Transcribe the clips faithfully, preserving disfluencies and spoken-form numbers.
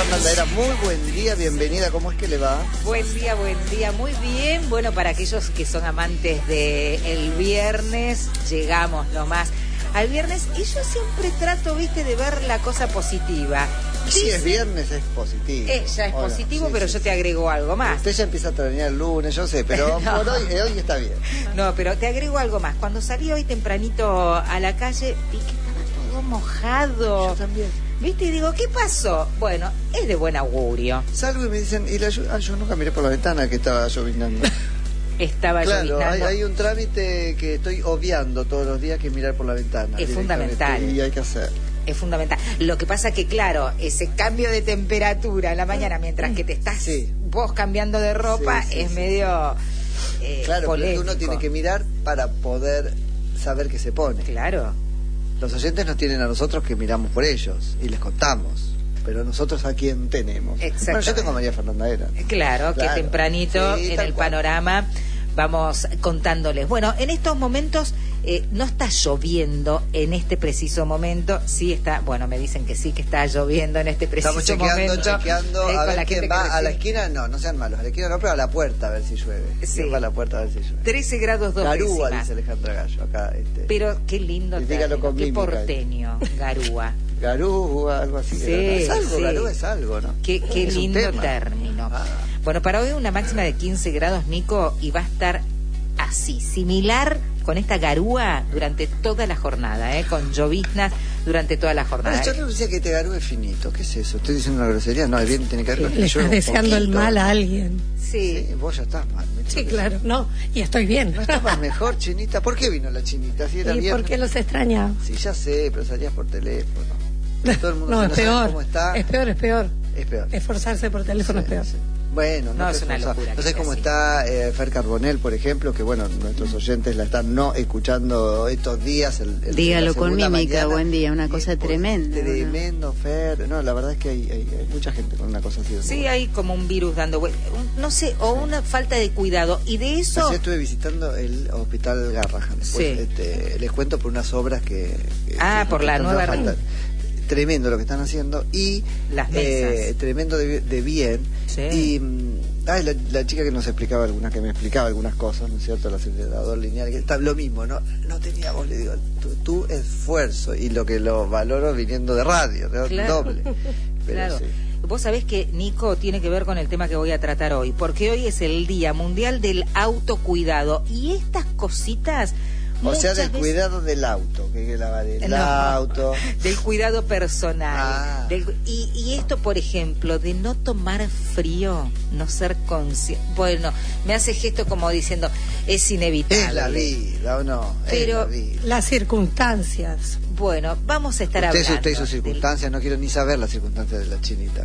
Fernanda Era, muy buen día, bienvenida, ¿cómo es que le va? Buen día, buen día, muy bien. Bueno, para aquellos que son amantes del viernes, llegamos nomás al viernes y yo siempre trato, viste, de ver la cosa positiva. Si sí, es viernes es positivo. Eh, ya es Hola, positivo, sí, pero sí, yo sí. te agrego algo más. Usted ya empieza a trabajar el lunes, yo sé, pero no. por hoy, hoy está bien. No, pero te agrego algo más. Cuando salí hoy tempranito a la calle, vi que estaba todo mojado. Yo también. ¿Viste? Y digo, ¿qué pasó? Bueno, es de buen augurio. Salgo y me dicen, y la, ah, yo nunca miré por la ventana que estaba llovinando. Estaba Claro, lloviznando. hay, hay un trámite que estoy obviando todos los días, que es mirar por la ventana. Es fundamental. Y hay que hacer. Es fundamental. Lo que pasa que, claro, ese cambio de temperatura en la mañana, mientras que te estás sí. vos cambiando de ropa, sí, sí, es sí. medio eh, Claro, polémico. pero uno tiene que mirar para poder saber qué se pone. Claro. Los oyentes nos tienen a nosotros que miramos por ellos y les contamos. Pero nosotros a quién tenemos. Bueno, yo tengo a María Fernanda Era. Claro, Claro. que tempranito Sí, en tal el cual. panorama vamos contándoles. Bueno, en estos momentos eh, no está lloviendo en este preciso momento. Sí está, bueno, me dicen que sí que está lloviendo en este preciso Estamos chequeando, momento. chequeando, eh, a con ver la quién gente va que a la recibe. esquina. No, no sean malos, a la esquina no, pero a la puerta a ver si llueve. Sí. ¿Quién va a la puerta a ver si llueve? trece grados dos Garúa, décimas. dice Alejandra Gallo, acá. Este. Pero qué lindo Y dígalo término, con qué mímica. porteño, Garúa. Garúa, algo así. Sí, es algo, sí. Garúa es algo, ¿no? Qué, qué Es un lindo tema. término. Ah. Bueno, para hoy una máxima de quince grados, Nico, y va a estar así, similar con esta garúa durante toda la jornada, ¿eh? Con lloviznas durante toda la jornada. Bueno, yo no decía que te garúe finito. ¿Qué es eso? ¿Estoy diciendo una grosería? No, bien tiene que ver con que Le llueva estás un deseando el poquito. mal a alguien. Sí. Sí, vos ya estás mal. me Sí, parece. claro, no, y estoy bien. ¿No estabas mejor, Chinita? ¿Por qué vino la Chinita? Si era ¿Y viernes. por qué los extrañaba? Sí, ya sé, pero salías por teléfono. Todo el mundo No, si es no sabe peor. cómo está. Es peor, es peor. Es peor. Esforzarse por teléfono Sí, es peor. sí. Bueno, no, No, te es una esforzás. locura No que sé sea cómo así. está eh, Fer Carbonell, por ejemplo, que bueno, nuestros oyentes la están no escuchando estos días. El, el, Dígalo la con segunda mímica, mañana. buen día, una Y cosa es por- tremenda, ¿no? Tremendo, Fer. No, la verdad es que hay, hay, hay mucha gente con una cosa así. de Sí, nuevo. hay como un virus dando vueltas, un- no sé, o una falta de cuidado. Y de eso... Ayer estuve visitando el hospital Garrahan. Después, Sí. este, les cuento por unas obras que... que- Ah, que por la están nueva trabajando. red. Tremendo lo que están haciendo. Y Las eh, mesas. tremendo de, de bien. Sí. Y mm, ay, la, la chica que nos explicaba algunas, que me explicaba algunas cosas, ¿no es cierto? El acelerador lineal, que está lo mismo, ¿no? No tenía voz, le digo, tu, tu esfuerzo, y lo que lo valoro viniendo de radio, de Claro. doble. Pero Claro. sí. Vos sabés que, Nico, tiene que ver con el tema que voy a tratar hoy, porque hoy es el Día Mundial del Autocuidado. Y estas cositas... O sea, muchas del veces- cuidado del auto, que hay que lavar el No. auto. Del cuidado personal. Ah. Del- y, y esto, por ejemplo, de no tomar frío, no ser consciente. Bueno, me hace gesto como diciendo, es inevitable. Es la vida, ¿o no? Pero- es la vida. Las circunstancias. Bueno, vamos a estar Usted, hablando usted y sus del- circunstancias, no quiero ni saber las circunstancias de la Chinita.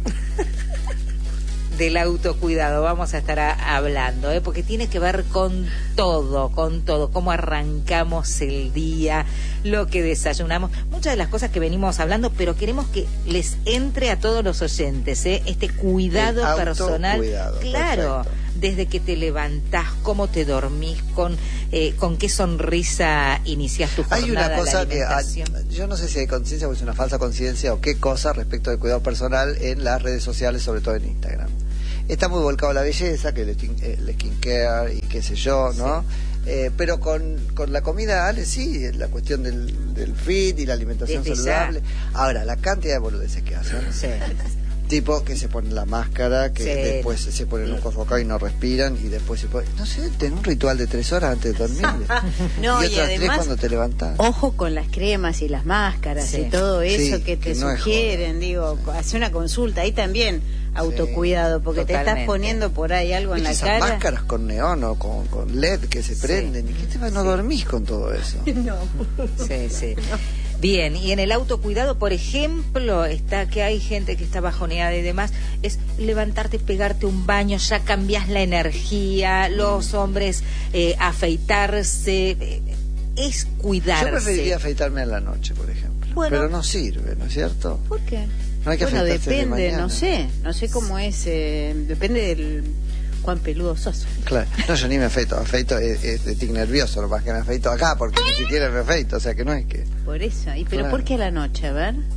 del autocuidado, vamos a estar a- hablando, ¿eh? Porque tiene que ver con todo, con todo, cómo arrancamos el día, lo que desayunamos, muchas de las cosas que venimos hablando, pero queremos que les entre a todos los oyentes, ¿eh? Este cuidado El personal, autocuidado, claro, perfecto. desde que te levantás, cómo te dormís, con eh, con qué sonrisa iniciás tu jornada. Hay una la cosa que hay- alimentación. yo no sé si hay conciencia o es una falsa conciencia o qué cosa respecto del cuidado personal en las redes sociales, sobre todo en Instagram. Está muy volcado a la belleza, que el, skin, el skincare y qué sé yo, ¿no? Eh, pero con, con la comida, Ale, sí, la cuestión del, del fit y la alimentación Desde saludable. Ahora, la cantidad de boludeces que hacen. Sí. Tipo que se ponen la máscara, que Sí. después se ponen un cofocado y no respiran, y después se ponen... No sé, ten un ritual de tres horas antes de dormir. No, y y otras tres además, cuando te levantás. ojo con las cremas y las máscaras Sí. y todo eso Sí, que te que no es sugieren, joda. digo, hace una consulta, ahí también autocuidado, porque te totalmente. estás poniendo por ahí algo en ¿Viste la esas cara. máscaras con neón o con, con L E D que se Sí. prenden? ¿Y qué te va? No Sí. dormís con todo eso. No. Sí, sí. Bien, y en el autocuidado, por ejemplo, está que hay gente que está bajoneada y demás, es levantarte, pegarte un baño, ya cambias la energía, los hombres eh, afeitarse, eh, es cuidarse. Yo preferiría afeitarme a la noche, por ejemplo. Bueno. Pero no sirve, ¿no es cierto? ¿Por qué? No hay que Bueno, afeitarse de depende, mañana. no sé, no sé cómo es, eh, depende del cuán peludo sos. Claro. No, yo ni me afeito. Afeito es, es de tic nervioso, lo más que me afeito acá, porque ni siquiera me afeito, o sea que no es que... Por eso, y pero Claro. ¿por qué a la noche? A ver.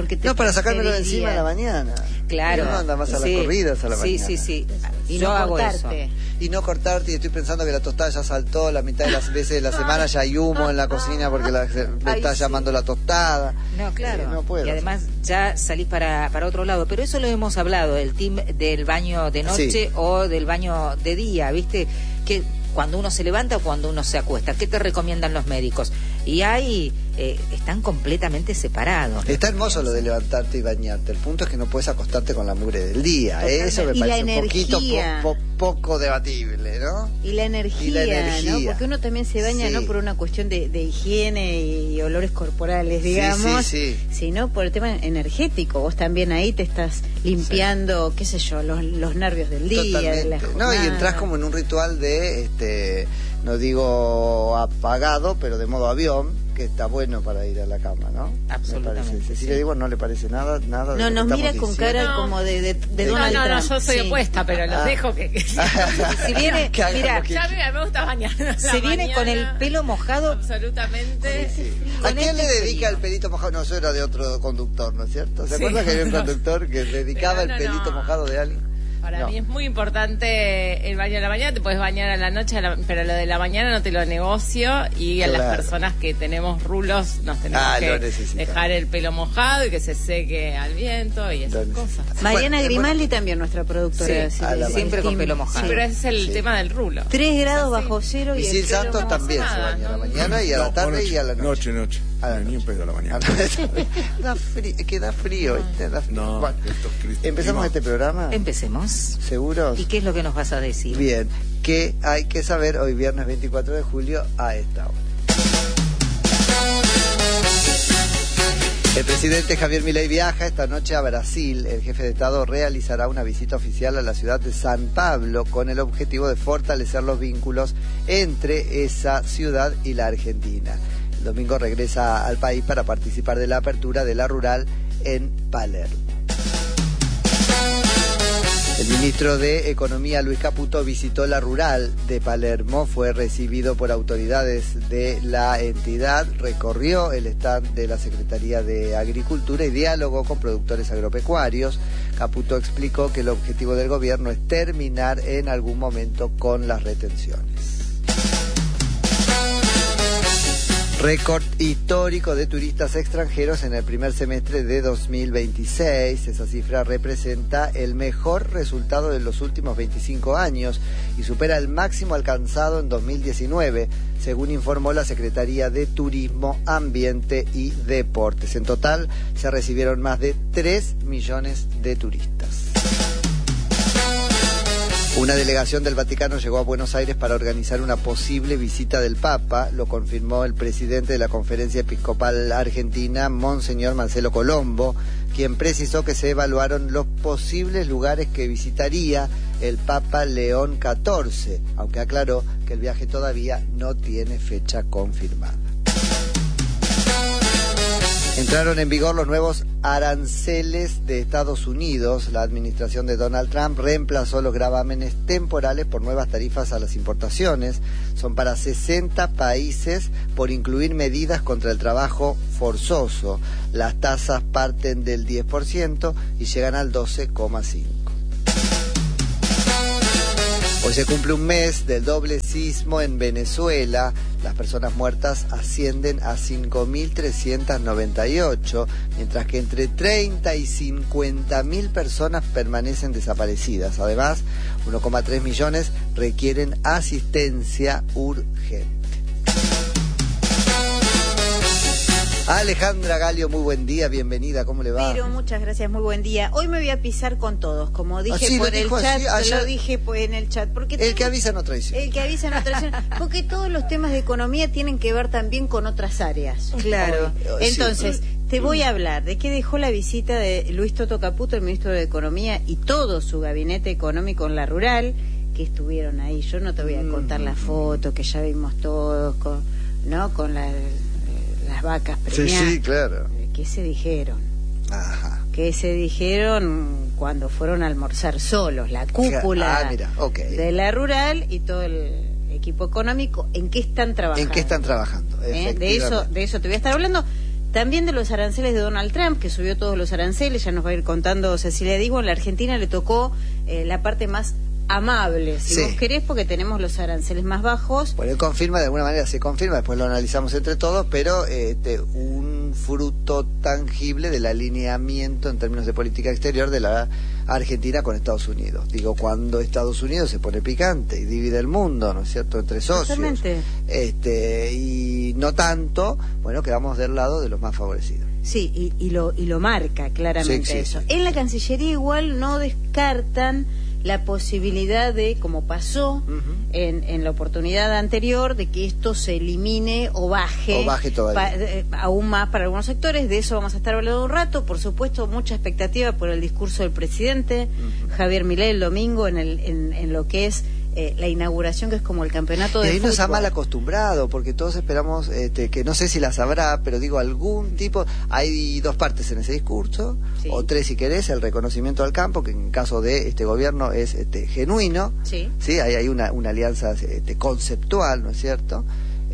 porque te No, para sacármelo de preferiría. encima a la mañana. Claro. No anda más a las Sí. corridas a la sí, mañana. Sí, sí, Y Yo no hago cortarte. eso. Y no cortarte, y estoy pensando que la tostada ya saltó, la mitad de las veces de la semana ya hay humo en la cocina porque la, se- me Ay, está sí. llamando la tostada. No, claro. Eh, no puedo. Y además ya salís para, para otro lado. Pero eso lo hemos hablado, el team del baño de noche Sí. o del baño de día, ¿viste? Que cuando uno se levanta o cuando uno se acuesta, ¿qué te recomiendan los médicos? Y ahí eh, están completamente separados. Está hermoso lo de levantarte y bañarte. El punto es que no puedes acostarte con la mugre del día. ¿eh? Eso me Y la parece un poquito energía. po- po- poco debatible, ¿no? Y la energía, Y la energía. ¿no? Porque uno también se baña Sí. no por una cuestión de, de higiene y olores corporales, digamos, sí, sí. sino por el tema energético. Vos también ahí te estás limpiando, qué sé yo, los, los nervios del día, de la Totalmente. No, jornada. y entras como en un ritual de, este, no digo apagado, pero de modo avión, que está bueno para ir a la cama, ¿no? Absolutamente, Me parece. sí. Cecilia Diego no le parece nada, nada. de No, lo nos que mira estamos con diciendo. cara No. como de, de, de No, Donald no, no, Trump. yo soy Sí. opuesta, pero los Ah. dejo que... que Si viene, Que hagan mira, lo que ya a mí me gusta bañar. en la se viene con el mañana, pelo mojado. Absolutamente. Sí. ¿A Con quién este le dedica frío. el pelito mojado? No, eso era de otro conductor, ¿no es cierto? ¿Se Sí. acuerdan que había un conductor que dedicaba Pero el no, pelito no. mojado de alguien? Para No. mí es muy importante el baño de la mañana, te puedes bañar a la noche, a la- pero lo de la mañana no te lo negocio y a Claro. las personas que tenemos rulos nos tenemos Ah, lo que necesitamos. dejar el pelo mojado y que se seque al viento y esas Lo cosas. necesitamos. Mariana Bueno, Grimaldi también, nuestra productora. Sí, sí, a la del siempre con team. pelo mojado. Sí, pero ese es el Sí. tema del rulo. Tres grados así. bajo cero y Y el Sil pelo Santos mojado. también se nada, baña a la ¿no? mañana y a la No, tarde noche, y a la noche. Noche, noche. A la No, ni en pedo a la mañana. da frío, es que da frío, ¿viste? Da frío. No, Bueno, esto es Cristo. ¿empezamos Prima. este programa? Empecemos. ¿Seguros? ¿Y qué es lo que nos vas a decir? Bien, ¿qué hay que saber hoy viernes veinticuatro de julio a esta hora? El presidente Javier Milei viaja esta noche a Brasil. El jefe de Estado realizará una visita oficial a la ciudad de San Pablo con el objetivo de fortalecer los vínculos entre esa ciudad y la Argentina. El domingo regresa al país para participar de la apertura de la rural en Palermo. El ministro de Economía, Luis Caputo, visitó la rural de Palermo, fue recibido por autoridades de la entidad, recorrió el stand de la Secretaría de Agricultura y dialogó con productores agropecuarios. Caputo explicó que el objetivo del gobierno es terminar en algún momento con las retenciones. Récord histórico de turistas extranjeros en el primer semestre de dos mil veintiséis. Esa cifra representa el mejor resultado de los últimos veinticinco años y supera el máximo alcanzado en dos mil diecinueve, según informó la Secretaría de Turismo, Ambiente y Deportes. En total se recibieron más de tres millones de turistas. Una delegación del Vaticano llegó a Buenos Aires para organizar una posible visita del Papa, lo confirmó el presidente de la Conferencia Episcopal Argentina, Monseñor Marcelo Colombo, quien precisó que se evaluaron los posibles lugares que visitaría el Papa León catorce, aunque aclaró que el viaje todavía no tiene fecha confirmada. Entraron en vigor los nuevos aranceles de Estados Unidos. La administración de Donald Trump reemplazó los gravámenes temporales por nuevas tarifas a las importaciones. Son para sesenta países por incluir medidas contra el trabajo forzoso. Las tasas parten del diez por ciento y llegan al doce coma cinco por ciento. Hoy se cumple un mes del doble sismo en Venezuela. Las personas muertas ascienden a cinco mil trescientas noventa y ocho, mientras que entre treinta y cincuenta mil personas permanecen desaparecidas. Además, uno coma tres millones requieren asistencia urgente. Alejandra Galio, muy buen día, bienvenida, ¿cómo le va? Pero muchas gracias, muy buen día. Hoy me voy a pisar con todos, como dije Ah, sí, lo por el dijo chat, así, ayer. lo dije pues, en el chat. Porque El tengo- que avisa no traiciona. El que avisa no traiciona. Porque todos los temas de economía tienen que ver también con otras áreas. Claro. Hoy. Entonces, te voy a hablar de qué dejó la visita de Luis Toto Caputo, el ministro de Economía, y todo su gabinete económico en la rural, que estuvieron ahí. Yo no te voy a contar la foto que ya vimos todos, con, ¿no? Con la- las vacas Sí, premiadas. sí, claro. ¿Qué se dijeron? Ajá. ¿Qué se dijeron cuando fueron a almorzar solos? La cúpula Ah, mira, ok. de la rural y todo el equipo económico. ¿En qué están trabajando? ¿En qué están trabajando? ¿Eh? De eso, de eso te voy a estar hablando. También de los aranceles de Donald Trump, que subió todos los aranceles, ya nos va a ir contando Cecilia Digo. En la Argentina le tocó eh, la parte más amable, si Sí. vos querés, porque tenemos los aranceles más bajos. Bueno, él confirma, de alguna manera se confirma, después lo analizamos entre todos, pero este, un fruto tangible del alineamiento en términos de política exterior de la Argentina con Estados Unidos. Digo, cuando Estados Unidos se pone picante y divide el mundo, ¿no es cierto?, entre socios. Totalmente. Este, y no tanto, bueno, quedamos del lado de los más favorecidos. Sí, y, y, lo, y lo marca claramente Sí, sí, eso. sí. En la Cancillería igual no descartan la posibilidad de, como pasó Ujú. en, en la oportunidad anterior, de que esto se elimine o baje, O baje todavía. pa- eh, aún más para algunos sectores. De eso vamos a estar hablando un rato. Por supuesto, mucha expectativa por el discurso del presidente Ujú. Javier Milei el domingo en, el, en, en lo que es eh, la inauguración, que es como el campeonato Y de ahí nos ha fútbol. mal acostumbrado, porque todos esperamos, este, que no sé si las habrá, pero digo, algún tipo, hay dos partes en ese discurso, Sí. o tres si querés, el reconocimiento al campo, que en caso de este gobierno es este, genuino, Sí. ¿sí? Hay, hay una, una alianza este, conceptual, ¿no es cierto?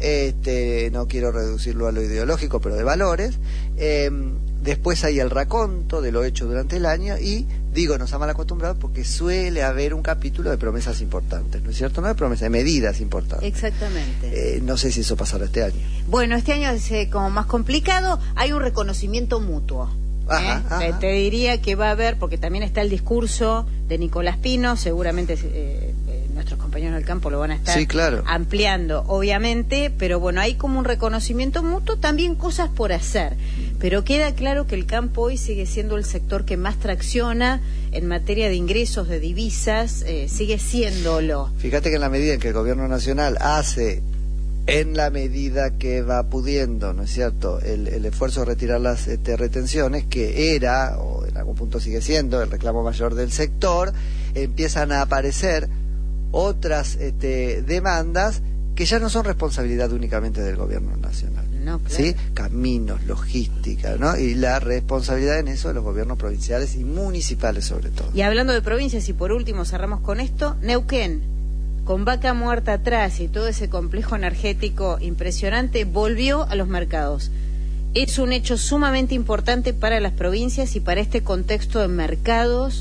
Este, no quiero reducirlo a lo ideológico, pero de valores. Eh, después hay el raconto de lo hecho durante el año y, digo, nos ha mal acostumbrado porque suele haber un capítulo de promesas importantes, ¿no es cierto? No de promesas, de medidas importantes. Exactamente. Eh, no sé si eso pasará este año. Bueno, este año es eh, como más complicado. Hay un reconocimiento mutuo. Ajá, ¿eh? ajá. Te, te diría que va a haber, porque también está el discurso de Nicolás Pino, seguramente eh, eh, nuestros compañeros del campo lo van a estar Sí, claro. ampliando, obviamente, pero bueno, hay como un reconocimiento mutuo, también cosas por hacer. Pero queda claro que el campo hoy sigue siendo el sector que más tracciona en materia de ingresos, de divisas, eh, sigue siéndolo. Fíjate que en la medida en que el gobierno nacional hace, en la medida que va pudiendo, ¿no es cierto?, el, el esfuerzo de retirar las este, retenciones, que era, o en algún punto sigue siendo, el reclamo mayor del sector, empiezan a aparecer otras este, demandas que ya no son responsabilidad únicamente del gobierno nacional. No, claro. ¿Sí? Caminos, logística, ¿no? Y la responsabilidad en eso de los gobiernos provinciales y municipales sobre todo. Y hablando de provincias, y por último cerramos con esto, Neuquén, con Vaca Muerta atrás y todo ese complejo energético impresionante, volvió a los mercados. Es un hecho sumamente importante para las provincias y para este contexto de mercados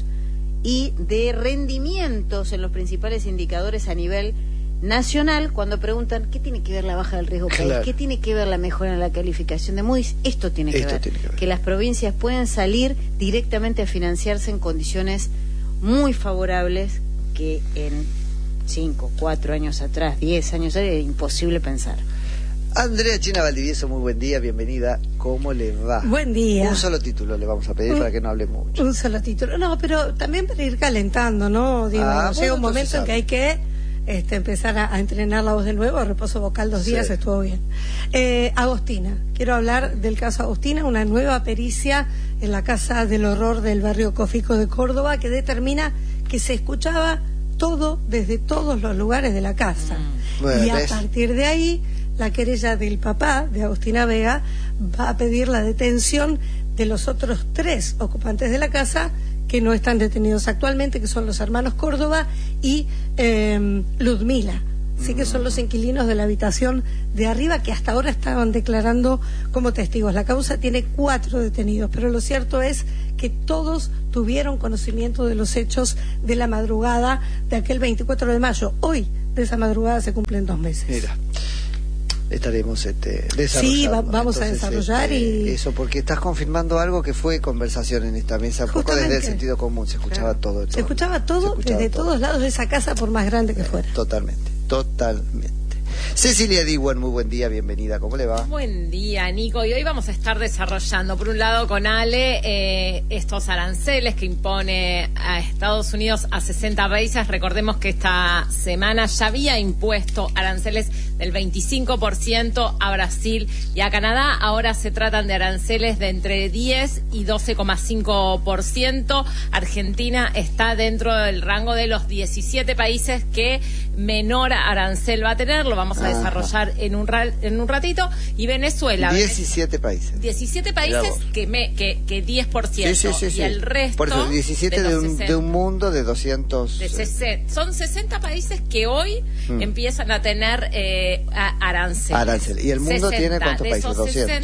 y de rendimientos en los principales indicadores a nivel nacional. Cuando preguntan qué tiene que ver la baja del riesgo país, Claro. qué tiene que ver la mejora en la calificación de Moody's, esto tiene que, Esto ver, tiene que ver. que las provincias pueden salir directamente a financiarse en condiciones muy favorables que en cinco, cuatro años atrás, diez años atrás, era imposible pensar. Andrea China Valdivieso, muy buen día, bienvenida. ¿Cómo le va? Buen día. Un solo título le vamos a pedir Un- para que no hable mucho. Un solo título. No, pero también para ir calentando, ¿no? Digo, Ah, llega bueno, un momento entonces en que hay que este, empezar a, a entrenar la voz de nuevo. Reposo vocal dos Sí. días, estuvo bien. Eh, Agostina. Quiero hablar del caso Agostina, una nueva pericia en la Casa del Horror del barrio Cofico de Córdoba que determina que se escuchaba todo desde todos los lugares de la casa. Bueno, y a ¿ves? partir de ahí, la querella del papá de Agostina Vega va a pedir la detención de los otros tres ocupantes de la casa que no están detenidos actualmente, que son los hermanos Córdoba y eh, Ludmila. Sí, que son los inquilinos de la habitación de arriba, que hasta ahora estaban declarando como testigos. La causa tiene cuatro detenidos, pero lo cierto es que todos tuvieron conocimiento de los hechos de la madrugada de aquel veinticuatro de mayo. Hoy, de esa madrugada, se cumplen dos meses. Mira, estaremos este, desarrollando. Sí, va- vamos a desarrollar este, y- Eso, porque estás confirmando algo que fue conversación en esta mesa, un poco desde el Justamente. sentido común, se escuchaba Claro. todo. Se todo. escuchaba todo Se escuchaba desde todo. todos lados de esa casa, por más grande que fuera. Totalmente, totalmente. Cecilia Diwan, muy buen día, bienvenida, ¿cómo le va? Buen día, Nico. Y hoy vamos a estar desarrollando, por un lado, con Ale, eh, estos aranceles que impone a Estados Unidos a sesenta países. Recordemos que esta semana ya había impuesto aranceles del veinticinco por ciento a Brasil y a Canadá. Ahora se tratan de aranceles de entre diez y doce coma cinco por ciento. Argentina está dentro del rango de los diecisiete países que menor arancel va a tener. Lo vamos a Ajá. desarrollar en un, ra- en un ratito. Y Venezuela. diecisiete países. diecisiete Mirá países vos. que, me, que, que diez por ciento. Sí, sí, sí, sí. Y el resto. Por eso, diecisiete de, los un, sesenta. de un mundo de doscientos. De sesenta. Son sesenta países que hoy Mm. empiezan a tener eh, a- aranceles. Arancel. ¿Y el mundo tiene cuántos de países? esos doscientos. sesenta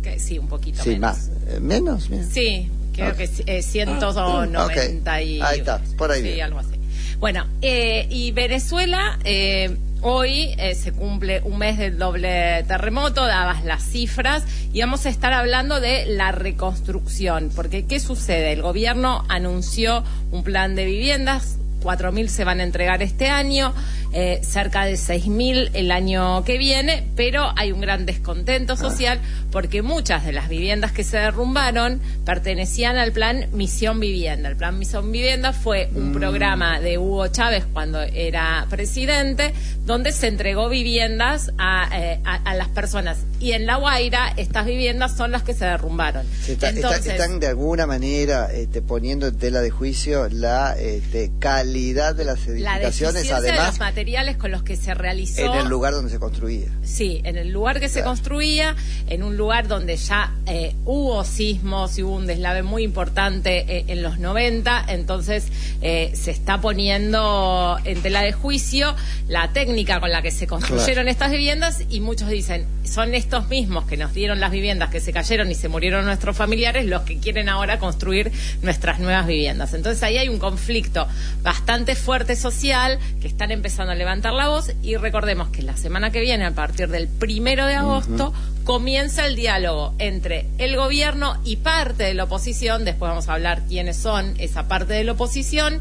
que sí, un poquito Sí, menos. más. Eh, ¿Menos? Bien. Sí, creo Ok. que eh, ciento noventa Ok. y... Ahí está, por ahí Sí, bien. algo así. Bueno, eh, y Venezuela... Eh, Hoy eh, se cumple un mes del doble terremoto, dadas las cifras, y vamos a estar hablando de la reconstrucción. Porque, ¿qué sucede? El gobierno anunció un plan de viviendas, cuatro mil se van a entregar este año, eh, cerca de seis mil el año que viene, pero hay un gran descontento social porque muchas de las viviendas que se derrumbaron pertenecían al plan Misión Vivienda. El plan Misión Vivienda fue un Mm. programa de Hugo Chávez cuando era presidente, donde se entregó viviendas a, eh, a, a las personas. Y en La Guaira, estas viviendas son las que se derrumbaron. Se está- está- Entonces, están de alguna manera este, poniendo en tela de juicio la este, calidad de las la edificaciones, deficiencia de además los materiales con los que se realizó... en el lugar donde se construía. Sí, en el lugar que se Claro. construía, en un lugar donde ya eh, hubo sismos y hubo un deslave muy importante eh, en los noventa, entonces eh, se está poniendo en tela de juicio la técnica con la que se construyeron Claro. estas viviendas, y muchos dicen, son estos mismos que nos dieron las viviendas que se cayeron y se murieron nuestros familiares los que quieren ahora construir nuestras nuevas viviendas. Entonces ahí hay un conflicto bastante fuerte social, que están empezando a levantar la voz, y recordemos que la semana que viene, a partir del primero de agosto, uh-huh. comienza el diálogo entre el gobierno y parte de la oposición. Después vamos a hablar quiénes son esa parte de la oposición,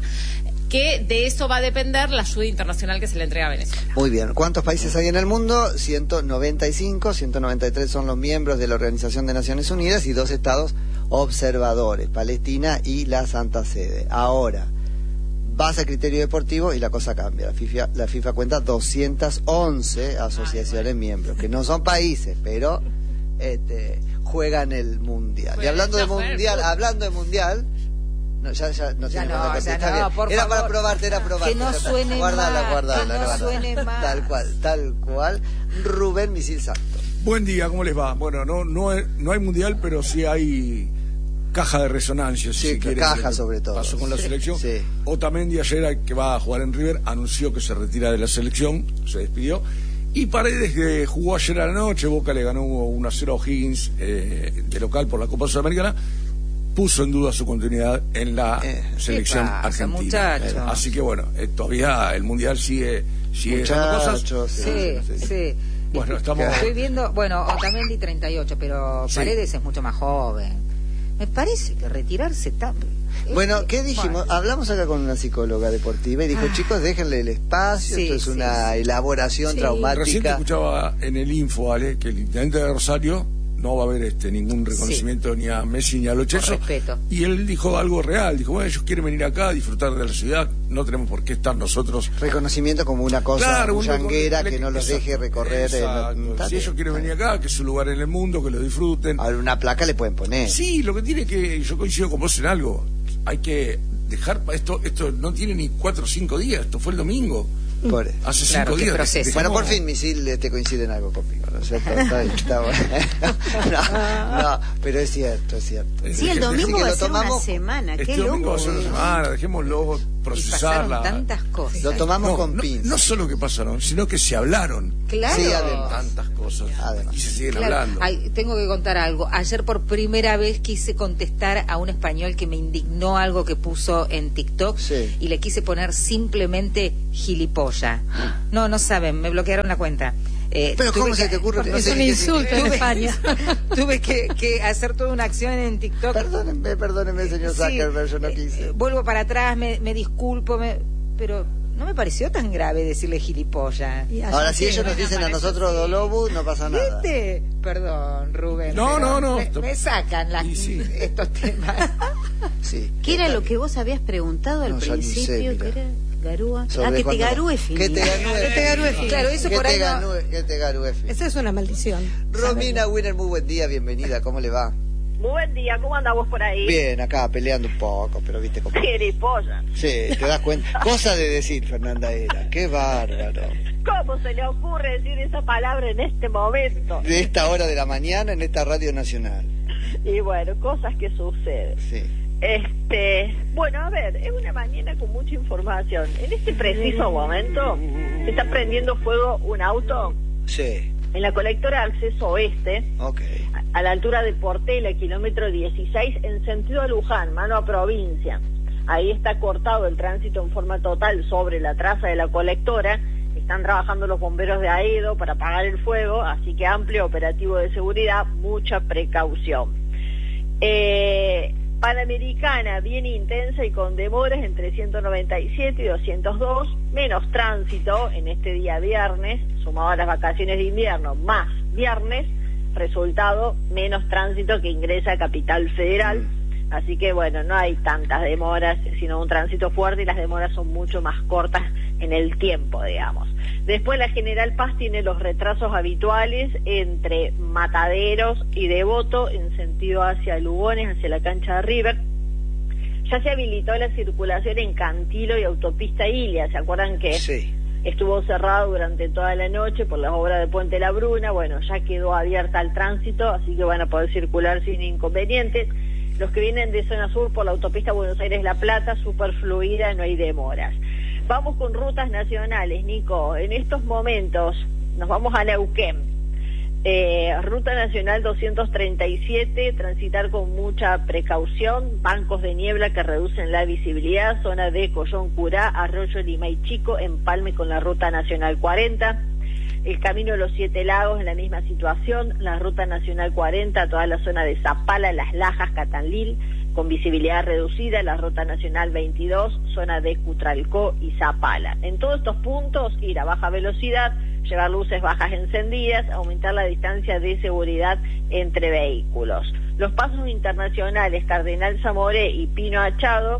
que de eso va a depender la ayuda internacional que se le entrega a Venezuela. Muy bien. ¿Cuántos países hay en el mundo? ciento noventa y cinco, ciento noventa y tres son los miembros de la Organización de Naciones Unidas y dos estados observadores, Palestina y la Santa Sede. Ahora, vas a criterio deportivo y la cosa cambia. La FIFA, la FIFA cuenta doscientas once asociaciones Ay, bueno. miembros, que no son países, pero este, juegan el mundial. Bueno, y hablando de mundial, hablando de mundial, no, ya, ya no ya tiene no, más ya está no, bien. por Era favor, para probarte, era probarte. que no suene guardala, más, guardala, que no guardala. suene más. Tal cual, tal cual. Rubén Misil Santos. Buen día, ¿cómo les va? Bueno, no, no, hay, no hay mundial, pero sí hay caja de resonancia, si sí, se quiere. caja sobre todo. Pasó con la selección. Sí. Otamendi ayer, que va a jugar en River, anunció que se retira de la selección, se despidió. Y Paredes, que jugó ayer a la noche, Boca le ganó uno a cero a O'Higgins eh, de local por la Copa Sudamericana, puso en duda su continuidad en la eh, selección pasa, argentina. Muchachos? Así que bueno, eh, todavía el mundial sigue, sigue dando cosas. Sí, sí. sí. sí. Bueno, estamos... Estoy viendo, bueno, Otamendi treinta y ocho, pero sí. Paredes es mucho más joven. Me parece que retirarse está... Bueno, ¿qué dijimos? Bueno. Hablamos acá con una psicóloga deportiva y dijo, ah, chicos, déjenle el espacio, sí, esto es sí, una sí. elaboración sí. traumática. Recién escuchaba en el Info, Ale, que el intendente de Rosario no va a haber este ningún reconocimiento sí. ni a Messi ni a Lo Celso. Respeto. Y él dijo algo real, dijo, bueno, ellos quieren venir acá a disfrutar de la ciudad, no tenemos por qué estar nosotros... Reconocimiento como una cosa claro, bullanguera uno, que no los deje recorrer... En la... Si ellos quieren venir acá, que es su lugar en el mundo, que lo disfruten. A una placa le pueden poner. Sí, lo que tiene que... Yo coincido con vos en algo, hay que dejar... Esto esto no tiene ni cuatro o cinco días, esto fue el domingo. Por hace claro, cinco días. Dejemos... Bueno, por fin, Misil, te coincide en algo conmigo, ¿no es cierto? Está, está bueno. no, no, pero es cierto, es cierto. Sí, el domingo va a ser una semana, este qué domingo loco. va a ser una semana, dejémoslo procesarla. tantas cosas. Lo tomamos no, con no, pinzas. No solo que pasaron, sino que se hablaron. Claro. Sí, además. Tantas cosas. Además. Y se siguen claro. hablando. Ay, tengo que contar algo. Ayer por primera vez quise contestar a un español que me indignó algo que puso en TikTok sí. y le quise poner simplemente gilipollas. No, no saben, me bloquearon la cuenta. Eh, Pero ¿cómo que, se te ocurre? No es un insulto en España. Tuve que, que hacer toda una acción en TikTok. Perdónenme, perdónenme, señor sí, Zuckerberg, yo no eh, quise. Vuelvo para atrás, me, me disculpo, me, pero no me pareció tan grave decirle gilipollas. Ahora, si ellos nos dicen a nosotros sí. Dolobu, no pasa nada. ¿Viste? Perdón, Rubén. No, no, no. Me, me sacan las, sí. estos temas. Sí. ¿Qué era lo que vos habías preguntado al no, principio? Sé, ¿Qué era? Garúa. Sobre Ah, que te cuando... garúe Que te garúe. Que te garúe. Claro, eso que por te ahí garúe, no... Que te garúe. Esa es una maldición. Romina Winner, muy buen día, bienvenida, ¿cómo le va? Muy buen día, ¿cómo andás vos por ahí? Bien, acá peleando un poco, pero viste cómo... Gilipollas. Sí, te das cuenta. Cosa de decir, Fernanda Era, qué bárbaro. ¿Cómo se le ocurre decir esa palabra en este momento? De esta hora de la mañana en esta radio nacional. Y bueno, cosas que suceden. Sí. Este, bueno, a ver, es una mañana con mucha información. En este preciso momento se está prendiendo fuego un auto sí. en la colectora de acceso oeste. Ok. a la altura de Portela, kilómetro dieciséis, en sentido a Luján, mano a provincia. Ahí está cortado el tránsito en forma total sobre la traza de la colectora. Están trabajando los bomberos de Aedo para apagar el fuego, así que amplio operativo de seguridad, mucha precaución. Eh, Panamericana, bien intensa y con demoras entre ciento noventa y siete y doscientos dos, menos tránsito en este día viernes, sumado a las vacaciones de invierno, más viernes, resultado, menos tránsito que ingresa a Capital Federal. Así que bueno, no hay tantas demoras, sino un tránsito fuerte, y las demoras son mucho más cortas en el tiempo, digamos. Después la General Paz tiene los retrasos habituales entre Mataderos y Devoto en sentido hacia Lugones, hacia la cancha de River. Ya se habilitó la circulación en Cantilo y Autopista Ilia, ¿se acuerdan que Sí. estuvo cerrado durante toda la noche por las obras de Puente La Bruna? Bueno, ya quedó abierta al tránsito, así que van a poder circular sin inconvenientes. Los que vienen de zona sur por la autopista Buenos Aires-La Plata, súper fluida, no hay demoras. Vamos con rutas nacionales, Nico. En estos momentos nos vamos a Neuquén. Eh, Ruta Nacional doscientos treinta y siete, transitar con mucha precaución, bancos de niebla que reducen la visibilidad, zona de Collón Curá, Arroyo Lima y Chico, empalme con la Ruta Nacional cuarenta. El Camino de los Siete Lagos en la misma situación, la Ruta Nacional cuarenta, toda la zona de Zapala, Las Lajas, Catanlil, con visibilidad reducida, la Ruta Nacional veintidós, zona de Cutralcó y Zapala. En todos estos puntos, ir a baja velocidad, llevar luces bajas encendidas, aumentar la distancia de seguridad entre vehículos. Los pasos internacionales Cardenal Zamoré y Pino Achado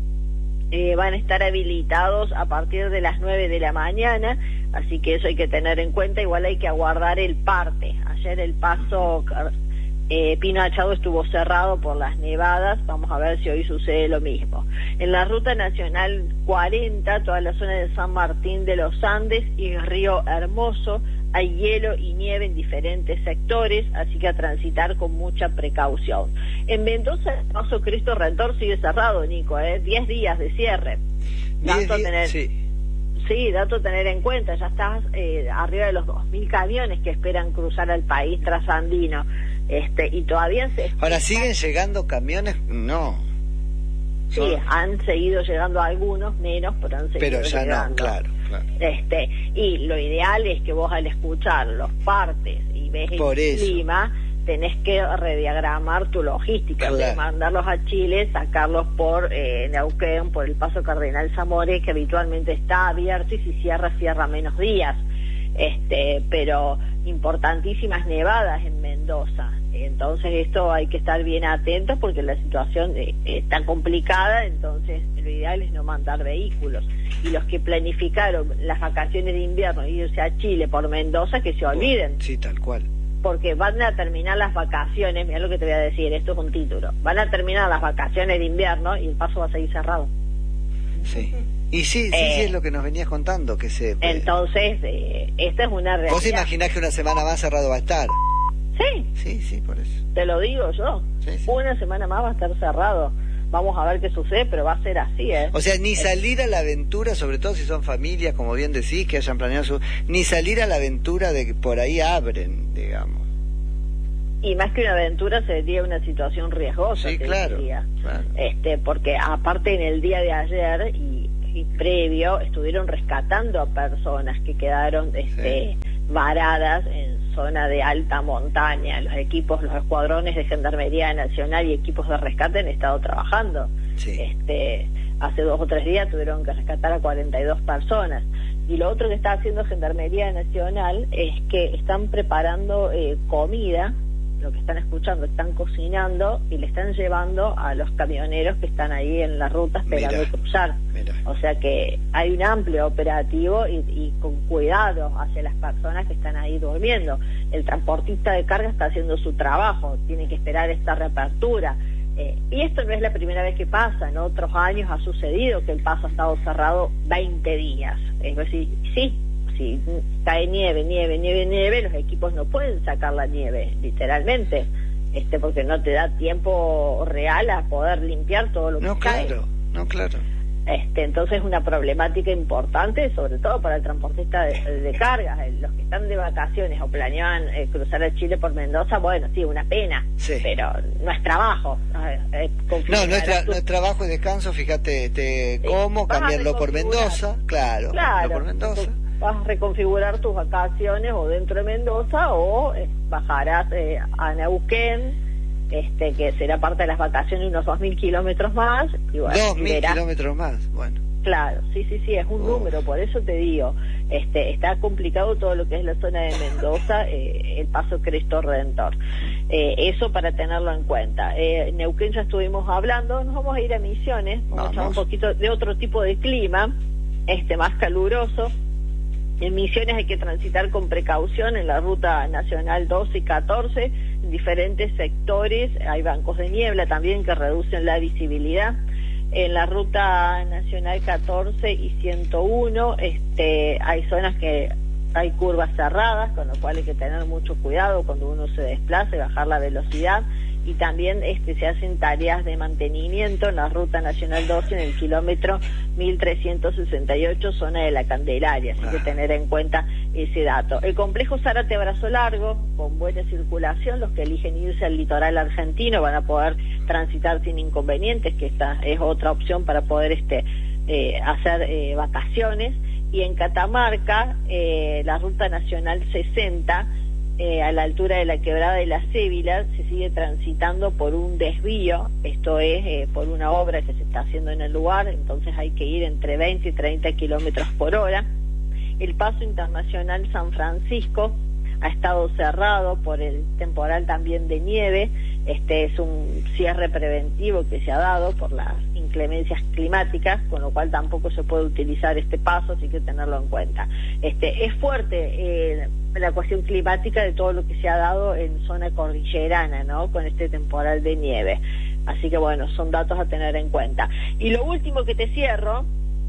eh, van a estar habilitados a partir de las nueve de la mañana, así que eso hay que tener en cuenta. Igual hay que aguardar el parte. Ayer el paso eh, Pino Achado estuvo cerrado por las nevadas, vamos a ver si hoy sucede lo mismo. En la Ruta Nacional cuarenta, toda la zona de San Martín de los Andes y Río Hermoso, hay hielo y nieve en diferentes sectores, así que a transitar con mucha precaución. En Mendoza, el paso Cristo Redentor sigue cerrado, Nico, ¿eh? diez días de cierre. Dato a tener, sí. sí, dato a tener en cuenta, ya estás eh, arriba de los dos mil camiones que esperan cruzar al país trasandino, este, y todavía se... Ahora, ¿siguen llegando camiones? No. Sí, Son... han seguido llegando algunos, menos, pero han seguido Pero ya llegando. no, claro, claro. Este, y lo ideal es que vos al escuchar los partes y ves Por el eso. clima, tenés que rediagramar tu logística, Claro. de mandarlos a Chile, sacarlos por eh, Neuquén, por el paso Cardenal Zamoré, que habitualmente está abierto, y si cierra, cierra menos días. Este, pero importantísimas nevadas en Mendoza. Entonces esto hay que estar bien atentos porque la situación eh, está complicada, entonces lo ideal es no mandar vehículos. Y los que planificaron las vacaciones de invierno irse a Chile por Mendoza, que se olviden. Sí, tal cual. Porque van a terminar las vacaciones, mira lo que te voy a decir, esto es un título, van a terminar las vacaciones de invierno y el paso va a seguir cerrado. Sí. Y sí, sí, Eh, sí, es lo que nos venías contando, que se... Entonces, eh, esta es una realidad. ¿Vos imaginás que una semana más cerrado va a estar? Sí, Sí, sí, por eso. te lo digo yo. Sí, sí. Una semana más va a estar cerrado. Vamos a ver qué sucede, pero va a ser así, ¿eh? O sea, ni salir a la aventura, sobre todo si son familias, como bien decís, que hayan planeado su... Ni salir a la aventura de que por ahí abren, digamos. Y más que una aventura sería una situación riesgosa. Sí, te claro, diría. claro. Este, porque aparte en el día de ayer y, y previo estuvieron rescatando a personas que quedaron este, varadas en zona de alta montaña. Los equipos, los escuadrones de Gendarmería Nacional y equipos de rescate han estado trabajando. Sí. Este, hace dos o tres días tuvieron que rescatar a cuarenta y dos personas. Y lo otro que está haciendo Gendarmería Nacional es que están preparando eh, comida, lo que están escuchando, están cocinando y le están llevando a los camioneros que están ahí en la ruta esperando Mirá, cruzar. mirá. O sea que hay un amplio operativo y, y con cuidado hacia las personas que están ahí durmiendo. El transportista de carga está haciendo su trabajo, tiene que esperar esta reapertura. Eh, y esto no es la primera vez que pasa, en otros años ha sucedido que el paso ha estado cerrado veinte días. Es decir, sí, si cae nieve, nieve, nieve, nieve, los equipos no pueden sacar la nieve, literalmente, este porque no te da tiempo real a poder limpiar todo lo que No, cae. claro, no, claro. Este, entonces es una problemática importante, sobre todo para el transportista de, de cargas. Los que están de vacaciones o planeaban eh, cruzar a Chile por Mendoza, bueno, sí, una pena, sí. pero no es trabajo. Eh, no, no es, tra- no es trabajo y descanso, fíjate este, cómo, cambiarlo por Mendoza, claro, claro por Mendoza. Vas a reconfigurar tus vacaciones o dentro de Mendoza o eh, bajarás eh, a Neuquén, este que será parte de las vacaciones unos dos mil kilómetros más. Y bueno, dos mil kilómetros más, bueno. Claro, sí, sí, sí, es un oh. número, por eso te digo, este está complicado todo lo que es la zona de Mendoza, eh, el paso Cristo Redentor. Eh, eso para tenerlo en cuenta. Eh, Neuquén ya estuvimos hablando, nos vamos a ir a Misiones, vamos, vamos. a hablar un poquito de otro tipo de clima, este más caluroso. En Misiones hay que transitar con precaución en la ruta nacional doce y catorce, en diferentes sectores, hay bancos de niebla también que reducen la visibilidad. En la ruta nacional catorce y ciento uno este, hay zonas que hay curvas cerradas, con lo cual hay que tener mucho cuidado cuando uno se desplace, bajar la velocidad. Y también este se hacen tareas de mantenimiento en la ruta nacional doce en el kilómetro mil trescientos sesenta y ocho, zona de la Candelaria, así que tener en cuenta ese dato. El complejo Zárate Brazo Largo, con buena circulación, los que eligen irse al litoral argentino van a poder transitar sin inconvenientes, que esta es otra opción para poder este eh, hacer eh, vacaciones. Y en Catamarca, eh, la ruta nacional sesenta, Eh, a la altura de la Quebrada de la Cébila, se sigue transitando por un desvío, esto es eh, por una obra que se está haciendo en el lugar, entonces hay que ir entre veinte y treinta kilómetros por hora. El paso internacional San Francisco ha estado cerrado por el temporal también de nieve, este es un cierre preventivo que se ha dado por las inclemencias climáticas, con lo cual tampoco se puede utilizar este paso, así que tenerlo en cuenta. Este es fuerte eh, la cuestión climática de todo lo que se ha dado en zona cordillerana, ¿no? Con este temporal de nieve. Así que bueno, son datos a tener en cuenta. Y lo último que te cierro,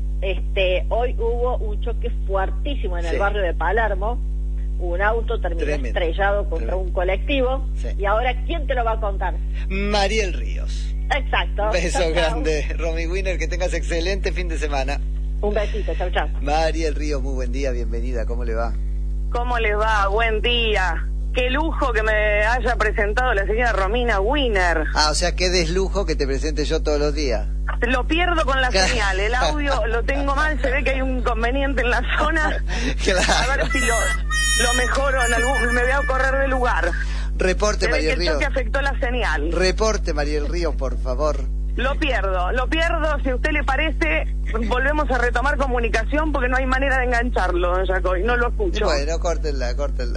este hoy hubo un choque fuertísimo en el sí. barrio de Palermo. Un auto terminó Tremendo. estrellado contra Tremendo. un colectivo. Sí. Y ahora, ¿quién te lo va a contar? Mariel Ríos. Exacto. Beso chau, grande, chau. Romy Wiener, que tengas excelente fin de semana. Un besito, chau, chau. Mariel Ríos, muy buen día, bienvenida, ¿cómo le va? ¿Cómo les va? Buen día. Qué lujo que me haya presentado la señora Romina Wiener. Ah, o sea, qué deslujo que te presente yo todos los días. Lo pierdo con la señal, el audio lo tengo mal, se ve que hay un inconveniente en la zona. Claro. A ver si lo, lo mejoro, en algún, me voy a correr de lugar. Reporte, Mariel Ríos. Que afectó la señal. Reporte, Mariel Ríos, por favor. Lo pierdo, lo pierdo, si a usted le parece, volvemos a retomar comunicación porque no hay manera de engancharlo, don Jacoy, no lo escucho. Bueno, córtenla, córtenla.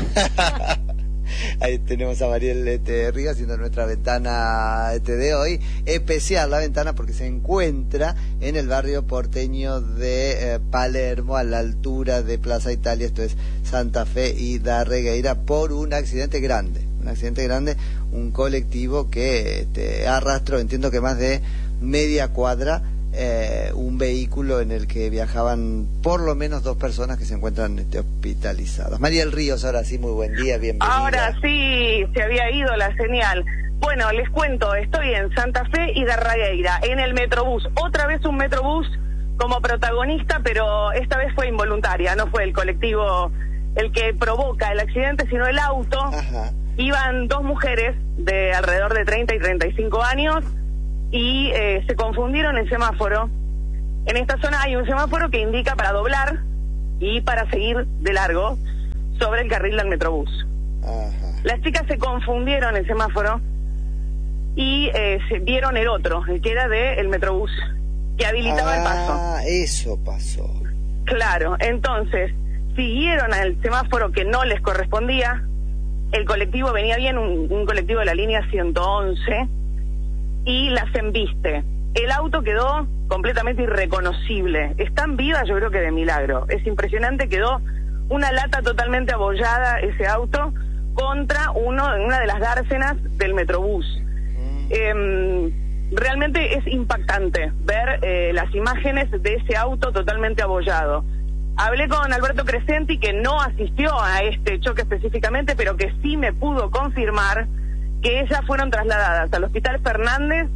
Ahí tenemos a Mariel este, Ríos haciendo nuestra ventana este, de hoy, especial la ventana porque se encuentra en el barrio porteño de eh, Palermo, a la altura de Plaza Italia, esto es Santa Fe y Darregueira, por un accidente grande, un accidente grande, un colectivo que este, arrastró, entiendo que más de media cuadra, Eh, un vehículo en el que viajaban por lo menos dos personas que se encuentran este, hospitalizadas. Mariel Ríos, ahora sí, muy buen día, bienvenida. Ahora sí, se había ido la señal. Bueno, les cuento, estoy en Santa Fe y Darregueira, en el Metrobús. Otra vez un Metrobús como protagonista, pero esta vez fue involuntaria, no fue el colectivo el que provoca el accidente, sino el auto. Ajá. Iban dos mujeres de alrededor de treinta y treinta y cinco años, y eh, se confundieron el semáforo. En esta zona hay un semáforo que indica para doblar y para seguir de largo sobre el carril del Metrobús. Ajá. Las chicas se confundieron el semáforo y eh, se vieron el otro, el que era del Metrobús, que habilitaba ah, el paso. Ah, eso pasó. Claro, entonces siguieron al semáforo que no les correspondía. El colectivo venía bien, un, un colectivo de la línea ciento once, y las embiste. El auto quedó completamente irreconocible. Están vivas, yo creo que de milagro. Es impresionante, quedó una lata totalmente abollada ese auto contra uno una de las dársenas del Metrobús. Mm. Eh, realmente es impactante ver eh, las imágenes de ese auto totalmente abollado. Hablé con Alberto Crescenti, que no asistió a este choque específicamente, pero que sí me pudo confirmar que ellas fueron trasladadas al Hospital Fernández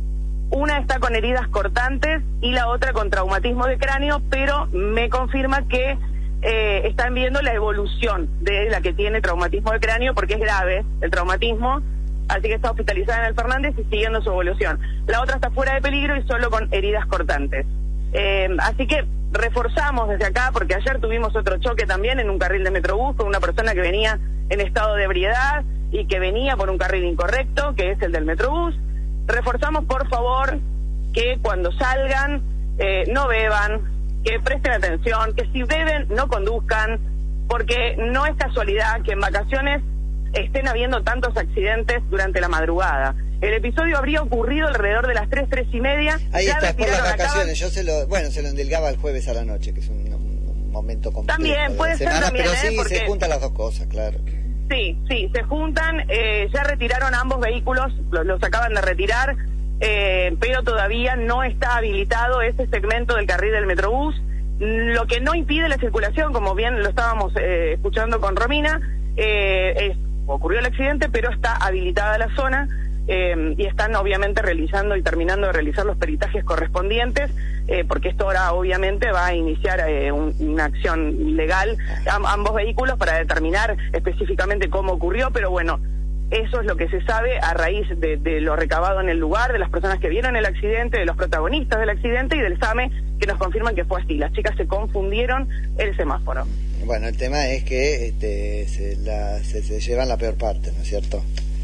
Una está con heridas cortantes y la otra con traumatismo de cráneo, pero me confirma que eh, están viendo la evolución de la que tiene traumatismo de cráneo, porque es grave el traumatismo, así que está hospitalizada en el Fernández y siguiendo su evolución. La otra está fuera de peligro y solo con heridas cortantes. Eh, así que reforzamos desde acá, porque ayer tuvimos otro choque también en un carril de Metrobús con una persona que venía en estado de ebriedad y que venía por un carril incorrecto, que es el del Metrobús. Reforzamos, por favor, que cuando salgan eh, no beban, que presten atención, que si beben no conduzcan, porque no es casualidad que en vacaciones estén habiendo tantos accidentes durante la madrugada. El episodio habría ocurrido alrededor de las tres, tres y media. Ahí ya está, por las retiraron vacaciones. acá. Yo se lo, bueno, se lo endilgaba el jueves a la noche, que es un, un momento complejo. También, de puede la ser semana, también, pero ¿eh? sí, Porque- se juntan las dos cosas, claro. Sí, sí, se juntan, eh, ya retiraron ambos vehículos, los, los acaban de retirar, eh, pero todavía no está habilitado ese segmento del carril del Metrobús, lo que no impide la circulación, como bien lo estábamos eh, escuchando con Romina, eh, es, ocurrió el accidente, pero está habilitada la zona, eh, y están obviamente realizando y terminando de realizar los peritajes correspondientes, eh, porque esto ahora obviamente va a iniciar eh, un, una acción legal a ambos vehículos para determinar específicamente cómo ocurrió, pero bueno, eso es lo que se sabe a raíz de, de lo recabado en el lugar, de las personas que vieron el accidente, de los protagonistas del accidente y del S A M E que nos confirman que fue así. Las chicas se confundieron el semáforo. Bueno, el tema es que este, se, la, se, se llevan la peor parte, ¿no es cierto?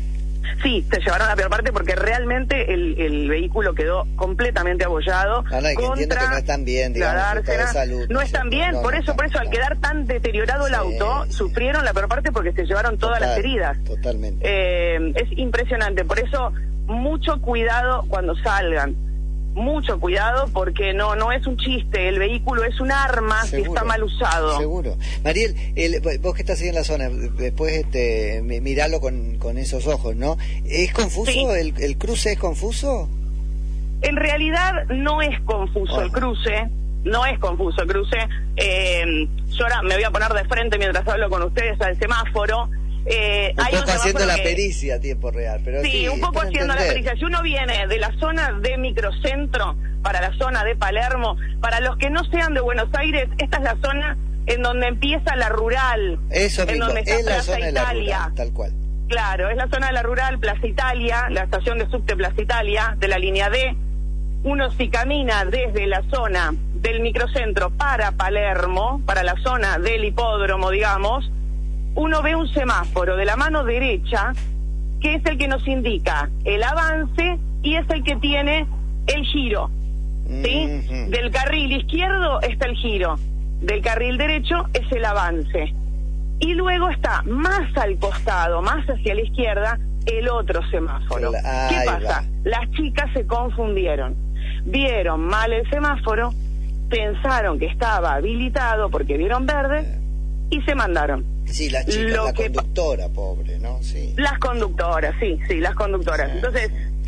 Sí, se llevaron la peor parte porque realmente el, el vehículo quedó completamente abollado. Ah, no, y que entiendo contra que no están bien, digamos, la su estado de dársena. salud, No ¿no es están cierto? bien, No, por no eso, están, por eso, al no. quedar tan deteriorado el Sí, auto, sí. sufrieron la peor parte porque se llevaron todas Total, las heridas. Totalmente. Eh, es impresionante, por eso mucho cuidado cuando salgan, mucho cuidado porque no no es un chiste, el vehículo es un arma que Seguro, está mal usado. Seguro. Mariel, el, vos que estás ahí en la zona, después este, mi- miralo con, con esos ojos, ¿no? ¿Es confuso? Sí. ¿El, ¿El cruce es confuso? En realidad no es confuso el Ajá. cruce, no es confuso el cruce. Eh, yo ahora me voy a poner de frente mientras hablo con ustedes al semáforo. Eh, Un hay poco haciendo semáforo la que- pericia a tiempo real, pero sí, Sí, un es poco para haciendo la entender. pericia. Si uno viene de la zona de Microcentro para la zona de Palermo, para los que no sean de Buenos Aires, esta es la zona en donde empieza la rural, Eso en mismo, donde está es la Plaza zona de la Italia. rural, tal cual. Claro, es la zona de la rural, Plaza Italia, la estación de subte Plaza Italia, de la línea D. Uno si camina desde la zona del Microcentro para Palermo, para la zona del hipódromo, digamos, uno ve un semáforo de la mano derecha, que es el que nos indica el avance y es el que tiene el giro, ¿sí? Ujú. Del carril izquierdo está el giro, del carril derecho es el avance. Y luego está más al costado, más hacia la izquierda, el otro semáforo. Cla- ¿Qué ahí pasa? va. Las chicas se confundieron, vieron mal el semáforo, pensaron que estaba habilitado porque vieron verde y se mandaron. Sí, la chica, Lo la que pa- conductora, pobre, ¿no? Sí. Las conductoras, sí, sí, las conductoras. Sí, Entonces,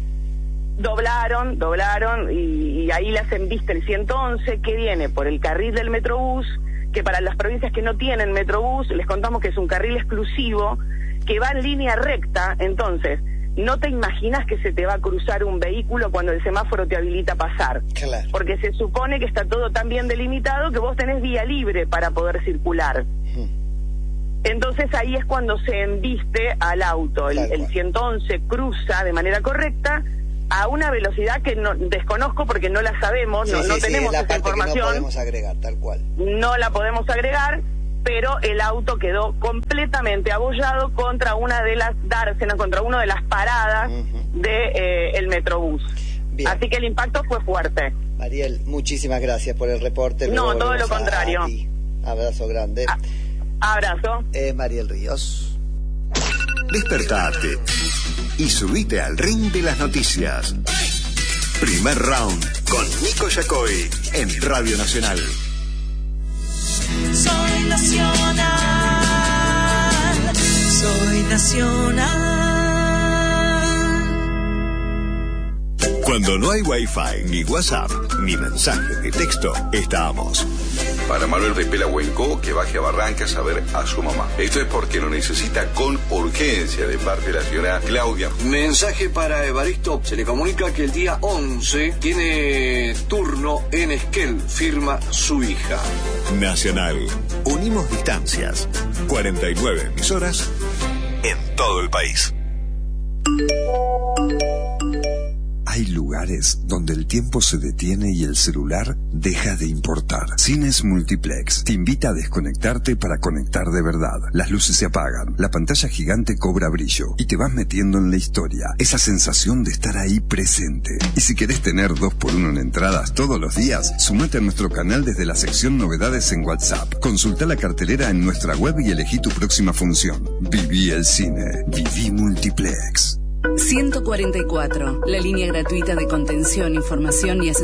doblaron, doblaron y, y ahí le hacen vista el ciento once que viene por el carril del Metrobús, que para las provincias que no tienen Metrobús, les contamos que es un carril exclusivo que va en línea recta, entonces no te imaginas que se te va a cruzar un vehículo cuando el semáforo te habilita a pasar. Claro. Porque se supone que está todo tan bien delimitado que vos tenés vía libre para poder circular. Ujú. Entonces ahí es cuando se embiste al auto. El, Tal el cual. ciento once cruza de manera correcta a una velocidad que no desconozco porque no la sabemos, Sí, no, sí, no sí, tenemos es la esa parte que no información, podemos agregar, tal cual. no la podemos agregar, pero el auto quedó completamente abollado contra una de las dársenas, contra una de las paradas Ujú. de eh, el Metrobús. Bien. Así que el impacto fue fuerte. Mariel, muchísimas gracias por el reporte. No, Luego todo volvemos lo a- contrario. a ti. Abrazo grande. Ah. Abrazo. Es Mariel Ríos. Despertate y subite al ring de las noticias. Primer round con Nico Yacoy en Radio Nacional. Soy nacional, soy nacional. Cuando no hay Wi-Fi, ni WhatsApp, ni mensaje de texto, estamos. Para Manuel de Pelahuenco, que baje a Barrancas a ver a su mamá. Esto es porque lo necesita con urgencia de parte de la señora Claudia. Mensaje para Evaristo. Se le comunica que el día once tiene turno en Esquel. Firma su hija. Nacional. Unimos distancias. cuarenta y nueve emisoras en todo el país. Hay lugares donde el tiempo se detiene y el celular deja de importar. Cines Multiplex te invita a desconectarte para conectar de verdad. Las luces se apagan, la pantalla gigante cobra brillo y te vas metiendo en la historia. Esa sensación de estar ahí presente. Y si querés tener dos por uno en entradas todos los días, sumate a nuestro canal desde la sección Novedades en WhatsApp. Consulta la cartelera en nuestra web y elegí tu próxima función. Viví el cine. Viví Multiplex. ciento cuarenta y cuatro, la línea gratuita de contención, información y asesoría